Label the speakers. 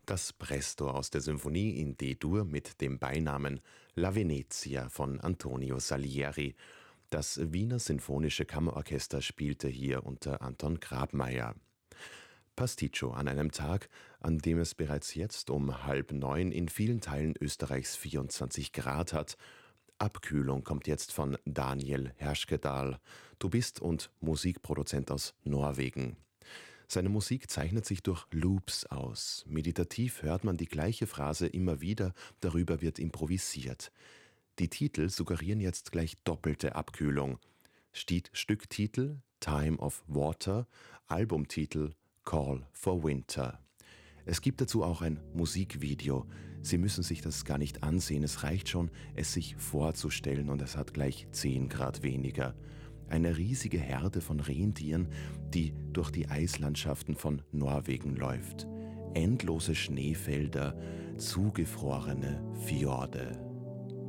Speaker 1: Das Presto aus der Symphonie in D-Dur mit dem Beinamen La Venezia von Antonio Salieri. Das Wiener Sinfonische Kammerorchester spielte hier unter Anton Grabmaier. Pasticcio an einem Tag, an dem es bereits jetzt um 8:30 in vielen Teilen Österreichs 24 Grad hat. Abkühlung kommt jetzt von Daniel Herskedal, Tubist und Musikproduzent aus Norwegen. Seine Musik zeichnet sich durch Loops aus. Meditativ hört man die gleiche Phrase immer wieder, darüber wird improvisiert. Die Titel suggerieren jetzt gleich doppelte Abkühlung. Stücktitel Time of Water, Albumtitel Call for Winter. Es gibt dazu auch ein Musikvideo. Sie müssen sich das gar nicht ansehen, es reicht schon, es sich vorzustellen und es hat gleich 10 Grad weniger. Eine riesige Herde von Rentieren, die durch die Eislandschaften von Norwegen läuft. Endlose Schneefelder, zugefrorene Fjorde.